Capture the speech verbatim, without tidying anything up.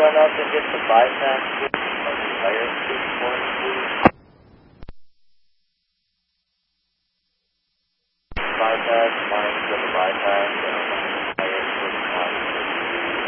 run up and get the bypass switch on the fire switch for us, please? Bypass, lines of the bypass, and fire switch on.